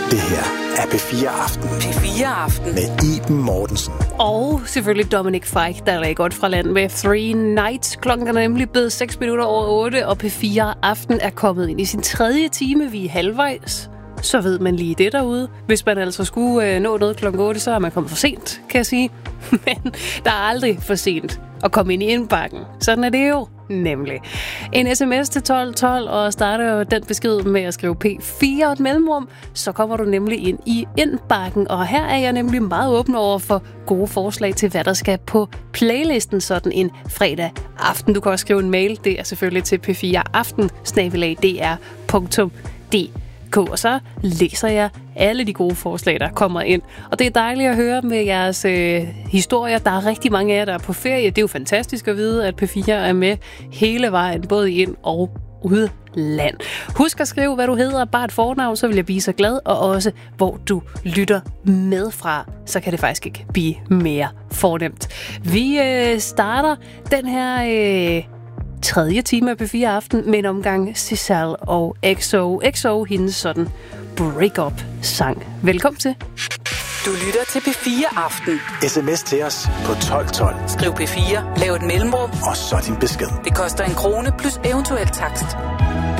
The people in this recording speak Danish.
Det her er P4 Aften. P4 Aften. Med Iben Mortensen. Og selvfølgelig Dominic Fike, der er godt fra land med Three Nights. Klokken er nemlig blevet 6 minutter over 8, og P4 Aften er kommet ind i sin 3. time. Vi er halvvejs. Så ved man lige det derude. Hvis man altså skulle nå noget klokken 8, så er man kommet for sent, kan jeg sige. Men der er aldrig for sent at komme ind i indbakken. Sådan er det jo nemlig. En sms til 1212, og starter jo den besked med at skrive P4 og et mellemrum, så kommer du nemlig ind i indbakken. Og her er jeg nemlig meget åben over for gode forslag til, hvad der skal på playlisten sådan en fredag aften. Du kan også skrive en mail. Det er selvfølgelig til p4aften@dr.dk. Og så læser jeg alle de gode forslag, der kommer ind. Og det er dejligt at høre med jeres historier. Der er rigtig mange af jer, der er på ferie. Det er jo fantastisk at vide, at P4 er med hele vejen, både ind og udland. Husk at skrive, hvad du hedder, bare et fornavn, så vil jeg blive så glad. Og også, hvor du lytter med fra. Så kan det faktisk ikke blive mere fornemt. Vi starter den her... 3. time af P4 Aften med en omgang Cizal og XO, hendes sådan break-up-sang. Velkommen til. Du lytter til P4 Aften. SMS til os på 1212. Skriv P4, lav et mellemrum, og så din besked. Det koster 1 krone plus eventuel takst.